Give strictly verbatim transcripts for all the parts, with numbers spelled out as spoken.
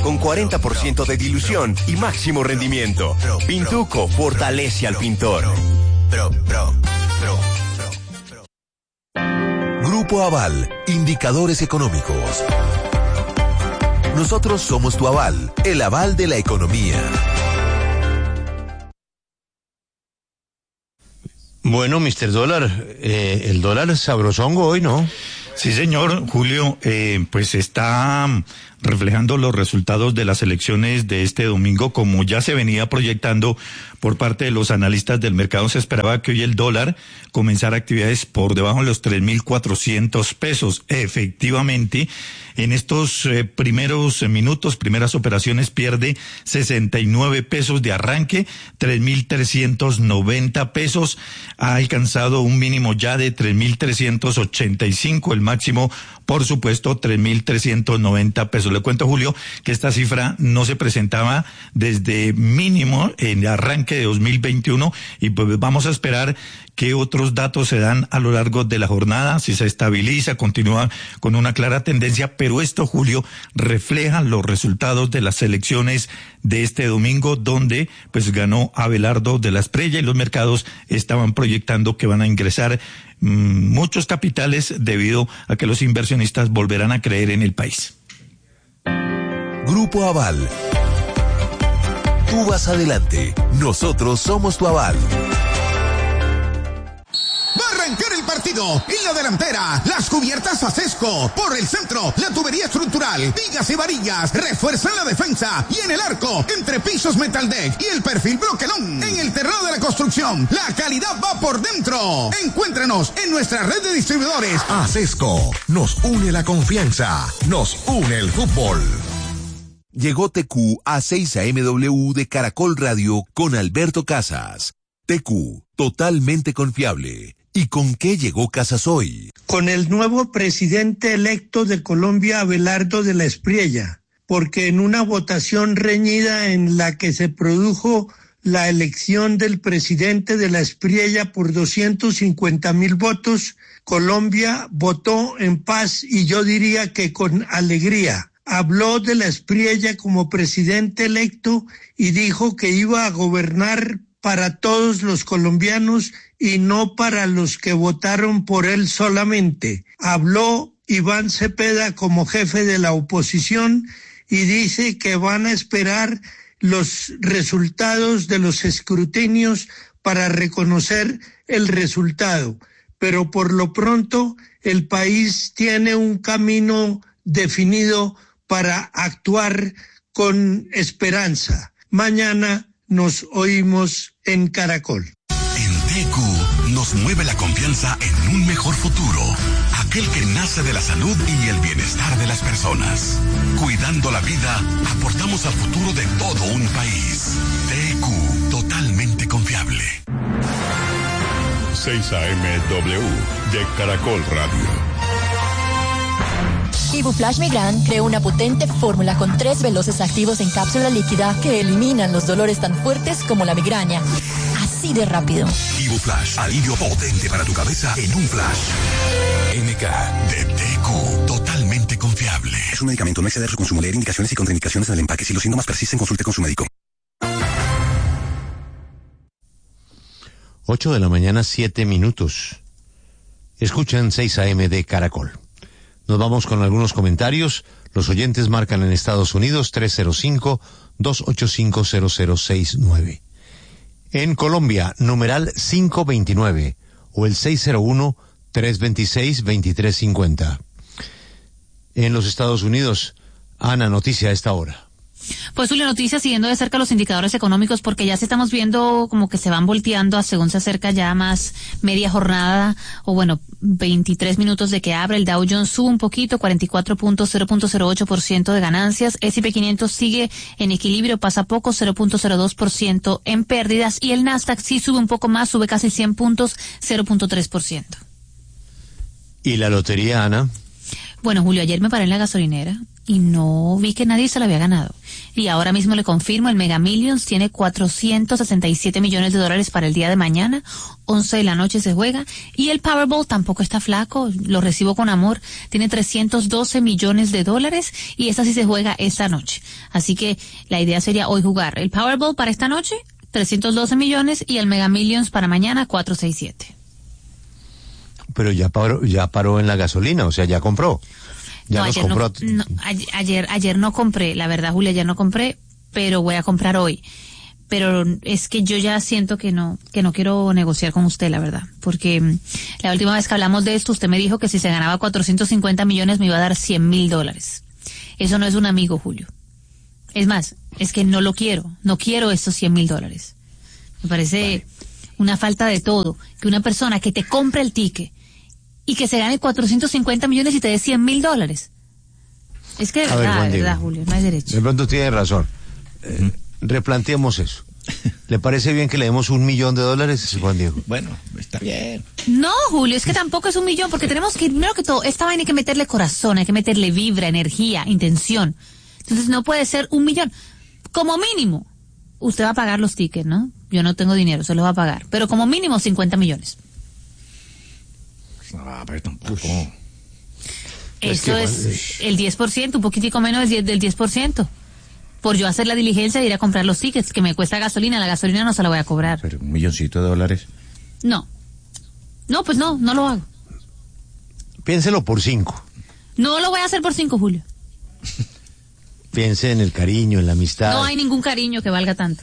con cuarenta por ciento de dilución y máximo rendimiento. Pintuco fortalece al pintor. Pro, pro, pro, pro, pro. Grupo Aval, indicadores económicos. Nosotros somos tu aval, el aval de la economía. Bueno, mister Dólar, eh, el dólar es sabrosongo hoy, ¿no? Sí, señor, Julio, eh, pues está reflejando los resultados de las elecciones de este domingo, como ya se venía proyectando por parte de los analistas del mercado. Se esperaba que hoy el dólar comenzara actividades por debajo de los tres mil cuatrocientos pesos. Efectivamente, en estos eh, primeros minutos, primeras operaciones, pierde sesenta y nueve pesos de arranque, tres mil trescientos noventa pesos. Ha alcanzado un mínimo ya de tres mil trescientos ochenta y cinco, el máximo, por supuesto, tres mil trescientos noventa pesos. Le cuento, Julio, que esta cifra no se presentaba desde mínimo en arranque de dos mil veintiuno, y pues vamos a esperar qué otros datos se dan a lo largo de la jornada, si se estabiliza, continúa con una clara tendencia, pero esto, Julio, refleja los resultados de las elecciones de este domingo, donde pues ganó Abelardo de la Espriella, y los mercados estaban proyectando que van a ingresar mmm, muchos capitales debido a que los inversionistas volverán a creer en el país. Grupo Aval. Tú vas adelante, nosotros somos tu aval. Va a arrancar el partido. En la delantera, las cubiertas Acesco. Por el centro, la tubería estructural, vigas y varillas refuerzan la defensa. Y en el arco, entre pisos Metaldeck y el perfil Bloquelón. En el terreno de la construcción, la calidad va por dentro. Encuéntranos en nuestra red de distribuidores. Acesco, nos une la confianza, nos une el fútbol. Llegó T Q a seis A M W de Caracol Radio con Alberto Casas. T Q, totalmente confiable. ¿Y con qué llegó Casas hoy? Con el nuevo presidente electo de Colombia, Abelardo de la Espriella, porque en una votación reñida en la que se produjo la elección del presidente de la Espriella por doscientos cincuenta mil votos, Colombia votó en paz y yo diría que con alegría. Habló de la Espriella como presidente electo y dijo que iba a gobernar para todos los colombianos y no para los que votaron por él solamente. Habló Iván Cepeda como jefe de la oposición y dice que van a esperar los resultados de los escrutinios para reconocer el resultado. Pero por lo pronto el país tiene un camino definido para actuar con esperanza. Mañana nos oímos en Caracol. En T Q nos mueve la confianza en un mejor futuro, aquel que nace de la salud y el bienestar de las personas. Cuidando la vida, aportamos al futuro de todo un país. T Q, totalmente confiable. seis A M W de Caracol Radio. Ibuflash Migran creó una potente fórmula con tres veloces activos en cápsula líquida que eliminan los dolores tan fuertes como la migraña. Así de rápido. Ibuflash, alivio potente para tu cabeza en un flash. M K de T Q, totalmente confiable. Es un medicamento, no exceder su consumo. Leer indicaciones y contraindicaciones en el empaque. Si los síntomas persisten, consulte con su médico. ocho de la mañana, siete minutos. Escuchan seis A M de Caracol. Nos vamos con algunos comentarios. Los oyentes marcan en Estados Unidos tres cero cinco, dos ocho cinco, cero cero seis nueve. En Colombia, numeral cinco veintinueve o el seis cero uno, tres veintiséis, veintitrés cincuenta. En los Estados Unidos, Ana, noticia a esta hora. Pues Julio, noticias siguiendo de cerca los indicadores económicos, porque ya se estamos viendo como que se van volteando a según se acerca ya más media jornada, o bueno, veintitrés minutos de que abre. El Dow Jones sube un poquito, cuarenta y cuatro puntos, cero punto cero ocho por ciento de ganancias. S y P quinientos sigue en equilibrio, pasa poco, cero punto cero dos por ciento en pérdidas. Y el Nasdaq sí sube un poco más, sube casi cien puntos, cero punto tres por ciento. ¿Y la lotería, Ana? Bueno, Julio, ayer me paré en la gasolinera y no vi que nadie se la había ganado. Y ahora mismo le confirmo, el Mega Millions tiene cuatrocientos sesenta y siete millones de dólares para el día de mañana, once de la noche se juega, y el Powerball tampoco está flaco, lo recibo con amor, tiene trescientos doce millones de dólares, y esa sí se juega esta noche. Así que la idea sería hoy jugar el Powerball para esta noche, trescientos doce millones, y el Mega Millions para mañana, cuatrocientos sesenta y siete. Pero ya paró, ya paró en la gasolina, o sea, ya compró. Ya no, nos ayer, compró. no, no, ayer, ayer no compré, la verdad, Julia, ayer no compré, pero voy a comprar hoy. Pero es que yo ya siento que no, que no quiero negociar con usted, la verdad. Porque mm, la última vez que hablamos de esto, usted me dijo que si se ganaba cuatrocientos cincuenta millones me iba a dar cien mil dólares. Eso no es un amigo, Julio. Es más, es que no lo quiero. No quiero esos cien mil dólares. Me parece vale. una falta de todo. Que una persona que te compre el ticket y que se gane cuatrocientos cincuenta millones y te dé cien mil dólares. Es que de a verdad, ver, de verdad, Julio, no hay derecho. De pronto tiene razón. Eh, replanteemos eso. ¿Le parece bien que le demos un millón de dólares, sí. Juan Diego? Bueno, está bien. No, Julio, es que tampoco es un millón, porque tenemos que, primero que todo, esta vaina hay que meterle corazón, hay que meterle vibra, energía, intención. Entonces no puede ser un millón. Como mínimo, usted va a pagar los tickets, ¿no? Yo no tengo dinero, se los va a pagar. Pero como mínimo cincuenta millones. Ah, pero tampoco. Eso es, es el diez por ciento, un poquitico menos del diez, del diez por ciento. Por yo hacer la diligencia de ir a comprar los tickets, que me cuesta gasolina, la gasolina no se la voy a cobrar. Pero un milloncito de dólares. No. No, pues no, no lo hago. Piénselo por cinco. No lo voy a hacer por cinco, Julio. Piense en el cariño, en la amistad. No hay ningún cariño que valga tanto.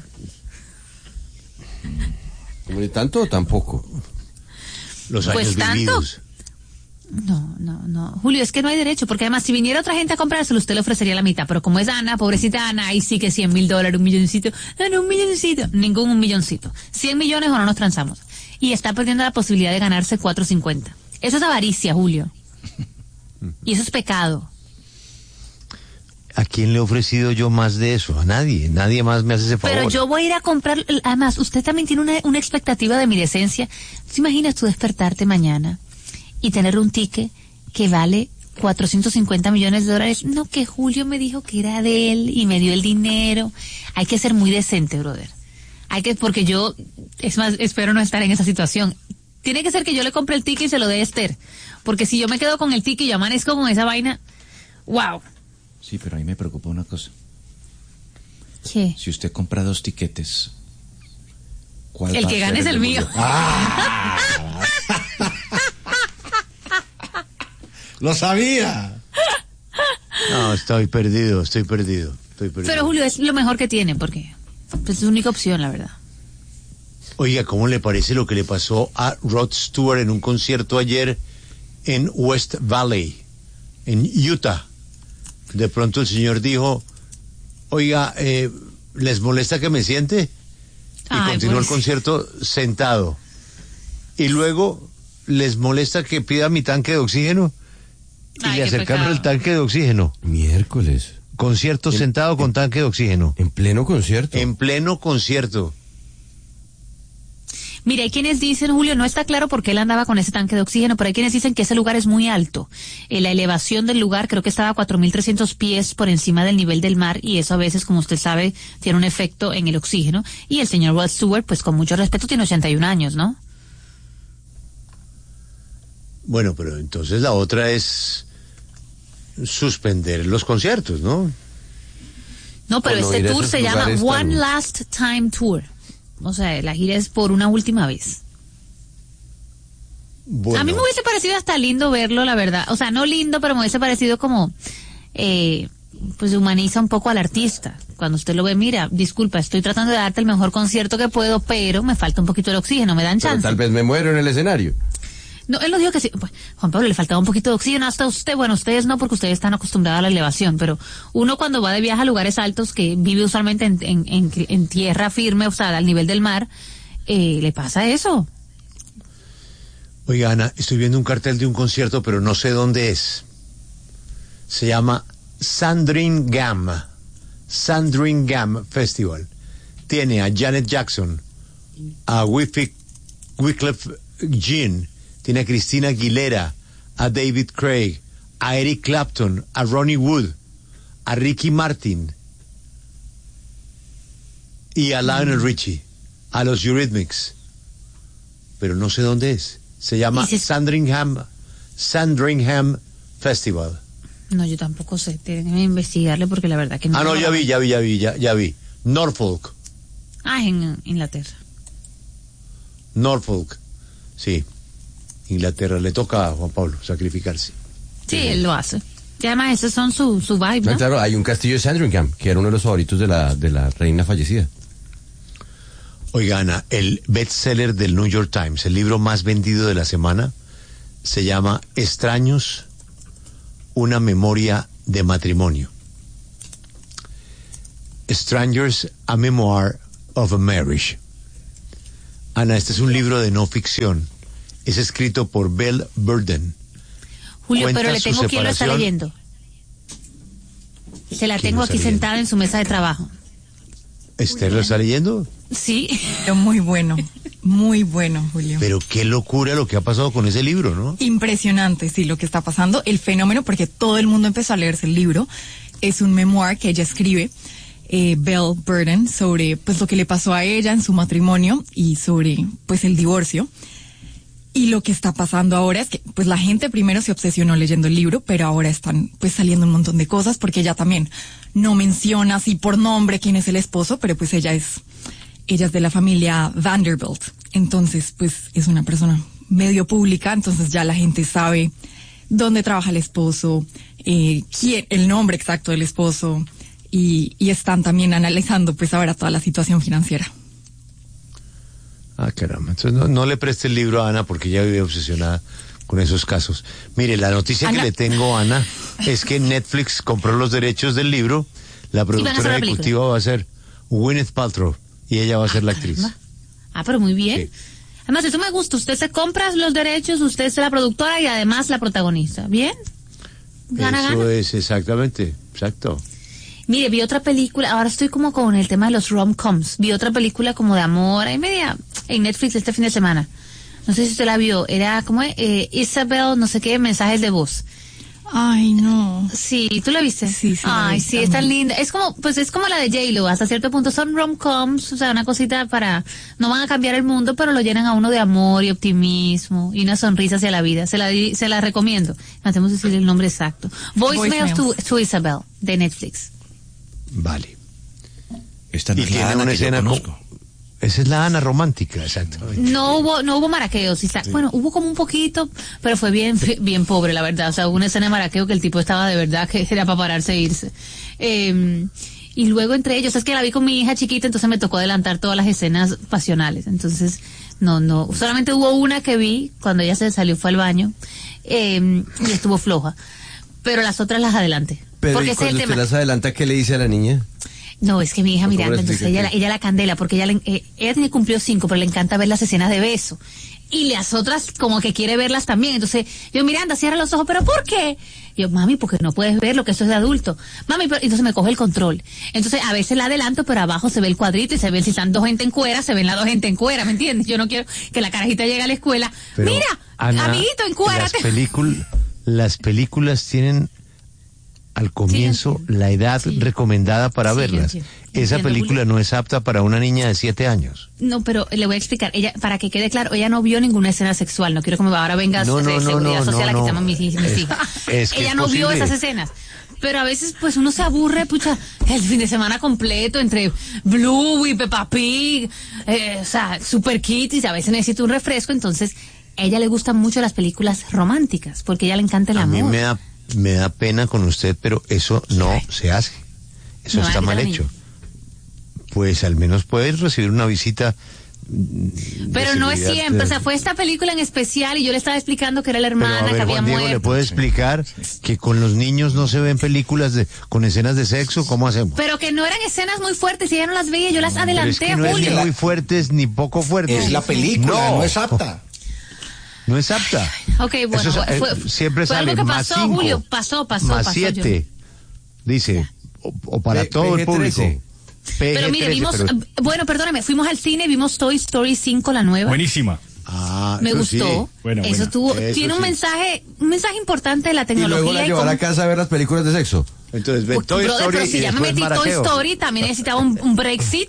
¿Hombre, tanto o tampoco? Los años pues vividos. Tanto. No, no, no. Julio, es que no hay derecho, porque además si viniera otra gente a comprárselo, usted le ofrecería la mitad, pero como es Ana, pobrecita Ana, ahí sí que cien mil dólares, un milloncito, no, no, un milloncito, ningún un milloncito. cien millones o no nos transamos. Y está perdiendo la posibilidad de ganarse cuatrocientos cincuenta. Eso es avaricia, Julio. Y eso es pecado. ¿A quién le he ofrecido yo más de eso? A nadie. Nadie más me hace ese favor. Pero yo voy a ir a comprar, además, usted también tiene una, una expectativa de mi decencia. ¿Te imaginas tú despertarte mañana y tener un ticket que vale cuatrocientos cincuenta millones de dólares? No, que Julio me dijo que era de él y me dio el dinero. Hay que ser muy decente, brother. Hay que, porque yo, es más, espero no estar en esa situación. Tiene que ser que yo le compre el ticket y se lo dé a Esther. Porque si yo me quedo con el ticket y yo amanezco con esa vaina, wow. Sí, pero a mí me preocupa una cosa. ¿Qué? Si usted compra dos tiquetes, ¿cuál el va que a gane ser es el mío. ¡Ah! ¡Lo sabía! No, estoy perdido, estoy perdido, estoy perdido. Pero Julio, es lo mejor que tiene, porque pues, es su única opción, la verdad. Oiga, ¿cómo le parece lo que le pasó a Rod Stewart en un concierto ayer en West Valley, en Utah? De pronto el señor dijo, oiga, eh, ¿les molesta que me siente? Y Ay, continuó pues. el concierto sentado. Y luego, ¿les molesta que pida mi tanque de oxígeno? Y Ay, le qué acercaron pecado. el tanque de oxígeno. Miércoles. Concierto En- sentado con en- tanque de oxígeno. En pleno concierto. En pleno concierto. Mira, hay quienes dicen, Julio, no está claro por qué él andaba con ese tanque de oxígeno, pero hay quienes dicen que ese lugar es muy alto. Eh, la elevación del lugar creo que estaba a cuatro mil trescientos pies por encima del nivel del mar, y eso a veces, como usted sabe, tiene un efecto en el oxígeno. Y el señor Rod Stewart, pues con mucho respeto, tiene ochenta y un años, ¿no? Bueno, pero entonces la otra es suspender los conciertos, ¿no? No, pero O no este ir a tour esos se llama lugares tan- One Last Time Tour. O sea, la gira es por una última vez. Bueno, A mí me hubiese parecido hasta lindo verlo, la verdad. O sea, no lindo, pero me hubiese parecido como, eh, pues humaniza un poco al artista. Cuando usted lo ve, mira, disculpa, estoy tratando de darte el mejor concierto que puedo, pero me falta un poquito de oxígeno, me dan Pero chance. tal vez me muero en el escenario. No, él lo dijo que sí. Pues, Juan Pablo, le faltaba un poquito de oxígeno hasta usted. Bueno, ustedes no, porque ustedes están acostumbrados a la elevación, pero uno cuando va de viaje a lugares altos, que vive usualmente en, en, en, en tierra firme, o sea, al nivel del mar, eh, le pasa eso. Oiga, Ana, estoy viendo un cartel de un concierto, pero no sé dónde es. Se llama Sandringham. Sandringham Festival. Tiene a Janet Jackson, a Wycliffe, Wycliffe Jean, tiene a Cristina Aguilera, a David Craig, a Eric Clapton, a Ronnie Wood, a Ricky Martin y a Lionel Richie, a los Eurythmics. Pero no sé dónde es. Se llama Dices- Sandringham, Sandringham Festival. No, yo tampoco sé, tienen que investigarle porque la verdad que no. Ah, no, ya vi, ya vi, ya vi, ya, ya vi. Norfolk. Ah, en Inglaterra. Norfolk, sí. Inglaterra, le toca a Juan Pablo sacrificarse. Sí, él lo hace. Y además, esos son su, su vibe, ¿no? No, claro, hay un castillo de Sandringham, que era uno de los favoritos de la, de la reina fallecida. Oiga, Ana, el bestseller del New York Times, el libro más vendido de la semana, se llama Extraños, una memoria de matrimonio. Strangers, a memoir of a marriage. Ana, este es un libro de no ficción. Es escrito por Belle Burden. Julio, Cuenta pero le su tengo quién lo está separación. leyendo. Se la ¿Quién tengo lo está aquí leyendo? sentada en su mesa de trabajo. ¿Esther lo está leyendo? Sí. Pero muy bueno, muy bueno, Julio. Pero qué locura lo que ha pasado con ese libro, ¿no? Impresionante, sí, lo que está pasando, el fenómeno, porque todo el mundo empezó a leerse el libro. Es un memoir que ella escribe, eh, Belle Burden, sobre pues lo que le pasó a ella en su matrimonio y sobre pues el divorcio. Y lo que está pasando ahora es que pues la gente primero se obsesionó leyendo el libro, pero ahora están pues saliendo un montón de cosas porque ella también no menciona así por nombre quién es el esposo, pero pues ella es ella es de la familia Vanderbilt. Entonces pues es una persona medio pública, entonces ya la gente sabe dónde trabaja el esposo, eh, quién, el nombre exacto del esposo y, y están también analizando pues ahora toda la situación financiera. Ah, caramba. Entonces no, no le preste el libro a Ana porque ella vive obsesionada con esos casos. Mire, la noticia Ana. que le tengo, Ana, es que Netflix compró los derechos del libro. La van a hacer productora la ejecutiva película. va a ser Gwyneth Paltrow y ella va a ser la Ah, actriz. caramba. Ah, pero muy bien. Sí. Además, eso me gusta. Usted se compra los derechos, usted es la productora y además la protagonista. ¿Bien? Gana, Eso gana. es exactamente, exacto. Mire, vi otra película, ahora estoy como con el tema de los rom-coms. Vi otra película como de amor, ahí media, en Netflix este fin de semana. No sé si usted la vio, era como eh, Isabel, no sé qué, mensajes de voz. Ay, no. Sí, ¿tú la viste? Sí, sí, la Ay, vi sí, es tan también. linda. Es como, pues es como la de J-Lo, hasta cierto punto son rom-coms, o sea, una cosita para, no van a cambiar el mundo, pero lo llenan a uno de amor y optimismo y una sonrisa hacia la vida. Se la di- se la recomiendo. No tenemos que decir el nombre exacto. Voicemails to, Voicemails. to Isabel, de Netflix. Vale. Esta Y no es la tiene Ana una que yo escena conozco. co- Esa es la Ana romántica, exactamente. No hubo, no hubo maraqueos, sí, bueno, hubo como un poquito, pero fue bien, bien pobre, la verdad. O sea, hubo una escena de maraqueo que el tipo estaba de verdad que era para pararse e irse. Eh, y luego entre ellos, es que la vi con mi hija chiquita, entonces me tocó adelantar todas las escenas pasionales. Entonces, no, no, solamente hubo una que vi cuando ella se salió, fue al baño, eh, y estuvo floja. Pero las otras las adelanté. Pero porque ¿y ese es el cuando usted tema. las adelanta, qué le dice a la niña? No, es que mi hija ¿Cómo mirando, le entonces explica ella, qué? ella la candela, porque ella, le, eh, ella tiene cumplió cinco, pero le encanta ver las escenas de beso. Y las otras como que quiere verlas también. Entonces, yo Miranda, cierra los ojos, ¿pero por qué? Y yo, mami, porque no puedes ver lo que eso es de adulto. Mami, pero entonces me coge el control. Entonces, a veces la adelanto, pero abajo se ve el cuadrito y se ve si están dos gente en cuera, se ven las dos gente en cuera, ¿me entiendes? Yo no quiero que la carajita llegue a la escuela. Pero, Mira, Ana, amiguito, las, encuérate. pelicul- las películas tienen al comienzo entiendo. la edad Sí. recomendada para Sí, yo verlas. entiendo. Esa Entiendo, película Julio. no es apta para una niña de siete años. No, pero le voy a explicar. Ella, para que quede claro, ella no vio ninguna escena sexual. No quiero que me ahora venga No, no, de no, seguridad no, social no, a no. quitarme mis, mis hijas. Es que ella es no vio posible. esas escenas. Pero a veces, pues, uno se aburre, pucha, el fin de semana completo entre Blue y Peppa Pig, eh, o sea, Super Kids, y a veces necesita un refresco. Entonces, a ella le gustan mucho las películas románticas, porque a ella le encanta el A mí amor. me da, me da pena con usted, pero eso no se hace. Eso Me va a está quitar mal a la hecho. niña. Pues al menos puedes recibir una visita. Pero no es siempre, o sea, fue esta película en especial y yo le estaba explicando que era la hermana Pero, a ver, que había Juan Diego, muerto. ¿le puede explicar que con los niños no se ven películas de, con escenas de sexo? ¿Cómo hacemos? Pero que no eran escenas muy fuertes y ella no las veía, yo las Pero adelanté, es que no es Julio. ni muy fuertes ni poco fuertes. Es la película, no, es apta. No es apta. Ok, bueno, Eso es- fue, eh, siempre fue sale algo que más pasó, cinco, Julio, pasó, pasó, más pasó. siete, yo- dice, o, o para P- todo el P G trece. público. Pero mire, vimos, bueno, perdóname, fuimos al cine, vimos Toy Story cinco, la nueva. Buenísima. Ah, Me eso gustó. sí. Buena, Eso buena. tuvo, Eso tiene un sí. mensaje, un mensaje importante de la Y luego tecnología. la y llevará a cómo- casa a ver las películas de sexo. Entonces, ve Pues, Toy brother, Story pero si y ya me después metí Toy marajeo. Story, también necesitaba un, un breakcit.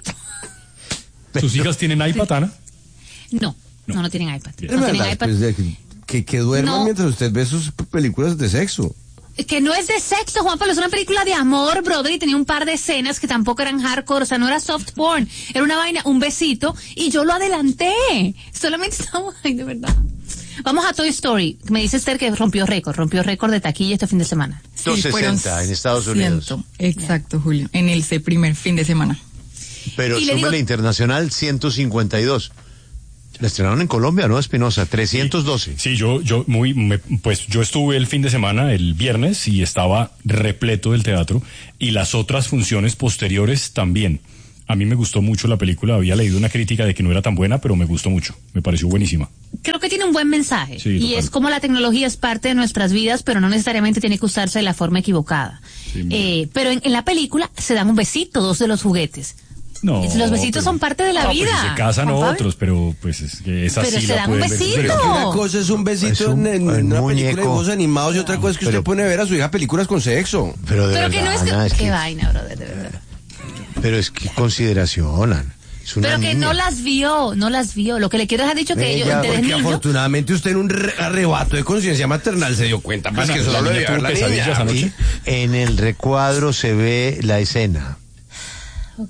¿Sus hijas tienen iPad, Ana? No, no, no tienen iPad. Es No tienen verdad, iPad. pues, de que, que, que duerman No. mientras usted ve sus p- películas de sexo. Que no es de sexo, Juan Pablo, es una película de amor, brother, y tenía un par de escenas que tampoco eran hardcore, o sea, no era soft porn, era una vaina, un besito, y yo lo adelanté. Solamente estamos, ay, de verdad. Vamos a Toy Story. Me dice Esther que rompió récord, rompió récord de taquilla este fin de semana. doscientos sesenta en Estados Unidos. Exacto, Julio, en el primer fin de semana. Pero súmele digo... internacional, ciento cincuenta y dos. La estrenaron en Colombia, ¿no, Espinosa? trescientos doce. Sí, sí, yo, yo, muy, me, pues yo estuve el fin de semana, el viernes, y estaba repleto del teatro, y las otras funciones posteriores también. A mí me gustó mucho la película, había leído una crítica de que no era tan buena, pero me gustó mucho, me pareció buenísima. Creo que tiene un buen mensaje, sí, y es como la tecnología es parte de nuestras vidas, pero no necesariamente tiene que usarse de la forma equivocada. Sí, eh, pero en, en la película se dan un besito, dos de los juguetes. No, los besitos pero, son parte de la no, vida. Pues si se casan otros, pero pues es que esa pero sí se la dan un besito. Ver. Pero una cosa es un besito es un, en, en una muñeco. película de dibujos animados y otra cosa es que pero, usted pone a ver a su hija películas con sexo. Pero, de pero verdad, que no es que... Ana, es qué que, vaina, brother, de verdad. Pero es que consideración, Ana. Pero que niña. no las vio, no las vio. Lo que le quiero dejar dicho que ellos... Porque niño, afortunadamente usted en un arrebato de conciencia maternal se dio cuenta, más que solo le dio la niña. En el recuadro se ve la escena. Ok.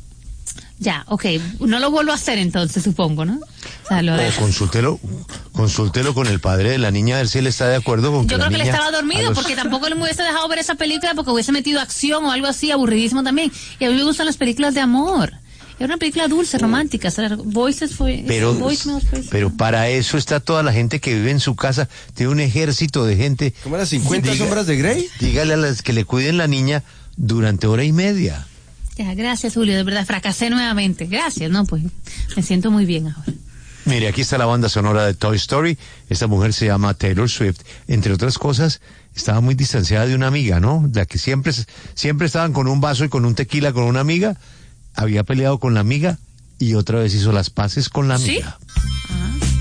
Ya, ok. No lo vuelvo a hacer entonces, supongo, ¿no? O sea, lo o consúltelo, consúltelo con el padre de la niña, a ver si él está de acuerdo con que Yo creo la que niña, él estaba dormido, los... porque tampoco le hubiese dejado ver esa película porque hubiese metido acción o algo así, aburridísimo también. Y a mí me gustan las películas de amor. Es una película dulce, romántica. Voices fue, pero, voicemails fue, pero para eso está toda la gente que vive en su casa. Tiene un ejército de gente. ¿Cómo las cincuenta Diga, sombras de Grey? Dígale a las que le cuiden la niña durante hora y media. Ya, gracias, Julio. De verdad, fracasé nuevamente. Gracias, ¿no? Pues me siento muy bien ahora. Mire, aquí está la banda sonora de Toy Story. Esta mujer se llama Taylor Swift. Entre otras cosas, estaba muy distanciada de una amiga, ¿no? La que siempre, siempre estaban con un vaso y con un tequila con una amiga. Había peleado con la amiga y otra vez hizo las paces con la amiga. ¿Sí?